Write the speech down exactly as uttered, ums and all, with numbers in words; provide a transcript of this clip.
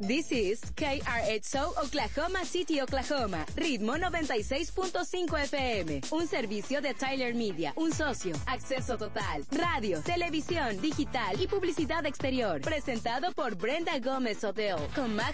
This is K R X O Oklahoma City, Oklahoma. Ritmo noventa y seis punto cinco F M. Un servicio de Tyler Media. Un socio. Acceso total. Radio, televisión, digital y publicidad exterior. Presentado por Brenda Gómez Odell. Con Max